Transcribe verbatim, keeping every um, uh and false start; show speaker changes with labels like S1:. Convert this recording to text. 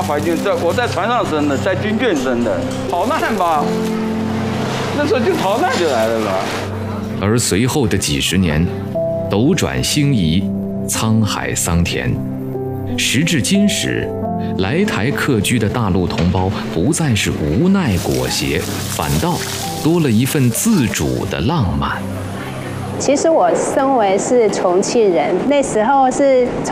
S1: 怀旧，在我在船上生的，在军舰生的，逃难吧，那时候就逃难就来了吧。
S2: 而随后的几十年，斗转星移，沧海桑田，时至今时，来台客居的大陆同胞不再是无奈裹挟，反倒多了一份自主的浪漫。
S3: 其实我身为是重庆人，那时候是